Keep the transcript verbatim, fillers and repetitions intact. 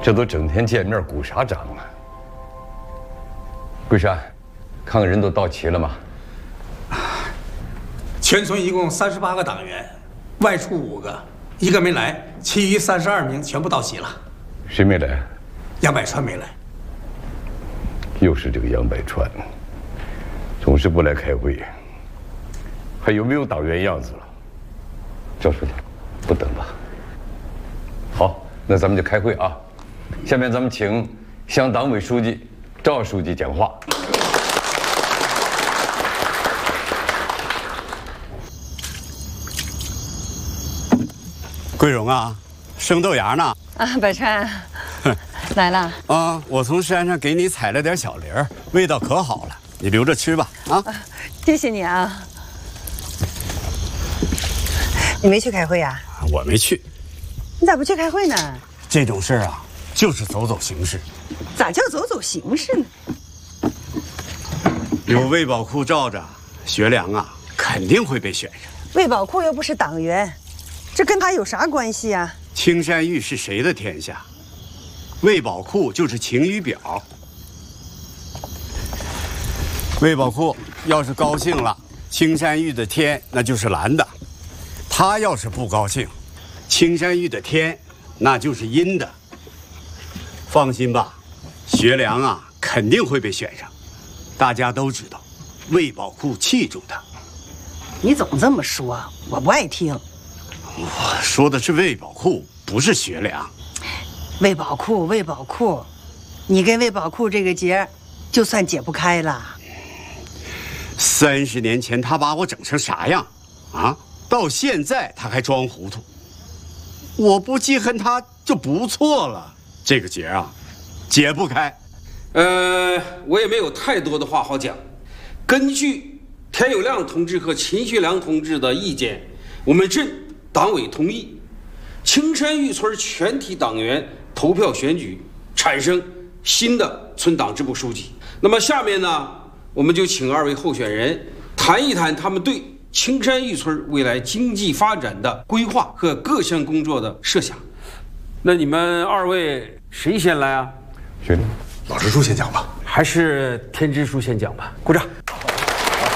这都整天见面，鼓啥掌啊？桂山，看看人都到齐了吗？ 全村一共三十八个党员，外出五个，一个没来，其余三十二名全部到齐了。 谁没来？ 杨百川没来。 又是这个杨百川，总是不来开会。还有没有党员样子了？叫出去，不等了。好，那咱们就开会啊。下面咱们请乡党委书记赵书记讲话。 桂荣啊，生豆芽呢？ 啊，百川，来了。 啊，我从山上给你采了点小梨儿，味道可好了，你留着吃吧。啊， 谢谢你啊。 你没去开会呀？ 我没去。 你咋不去开会呢？ 这种事儿啊，就是走走形式。 咋叫走走形式呢？ 有卫保库罩着，学良啊，肯定会被选上。 卫保库又不是党员。这跟他有啥关系啊？ 青山玉是谁的天下？卫保库就是晴雨表。卫保库要是高兴了，青山玉的天那就是蓝的；他要是不高兴，青山玉的天那就是阴的。放心吧，学良啊肯定会被选上，大家都知道，卫保库器重他。 你总这么说，我不爱听。 我说的是卫保库，不是学良。 卫保库，卫保库，你跟卫保库这个结，就算解不开了。 三十年前他把我整成啥样，啊？到现在他还装糊涂。我不记恨他就不错了。这个结啊，解不开。 呃，我也没有太多的话好讲。根据田有亮同志和秦学良同志的意见，我们镇党委同意，青山峪村全体党员投票选举，产生新的村党支部书记。那么下面呢，我们就请二位候选人谈一谈他们对青山峪村未来经济发展的规划和各项工作的设想。那你们二位谁先来啊？ 学良， 老支书先讲吧。 还是田支书先讲吧。鼓掌。